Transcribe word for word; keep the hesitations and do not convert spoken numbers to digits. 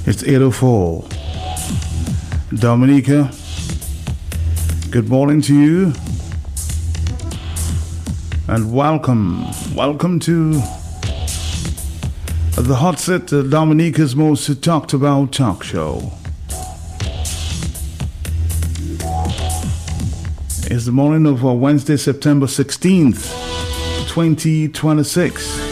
It's eight oh four. Dominica, good morning to you. And welcome, welcome to the Hot Set, uh, Dominica's most talked about talk show. It's the morning of uh, Wednesday, September sixteenth, twenty twenty-six.